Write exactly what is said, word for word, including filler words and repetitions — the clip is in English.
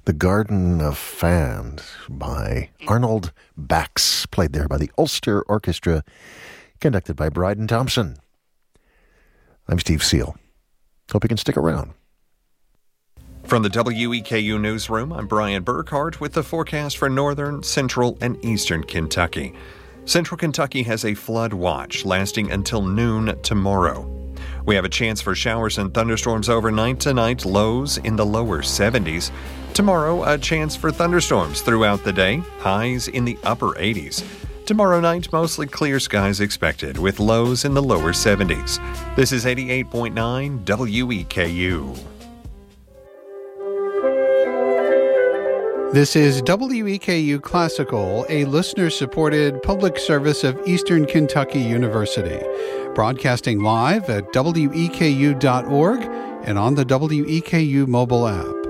The Garden of Fand by Arnold Bax, played there by the Ulster Orchestra, conducted by Bryden Thompson. I'm Steve Seal. Hope you can stick around. From the W E K U Newsroom, I'm Brian Burkhart with the forecast for northern, central, and eastern Kentucky. Central Kentucky has a flood watch lasting until noon tomorrow. We have a chance for showers and thunderstorms overnight tonight, lows in the lower seventies. Tomorrow, a chance for thunderstorms throughout the day, highs in the upper eighties. Tomorrow night, mostly clear skies expected, with lows in the lower seventies. This is eighty-eight point nine W E K U. This is W E K U Classical, a listener-supported public service of Eastern Kentucky University, broadcasting live at W E K U dot org and on the W E K U mobile app.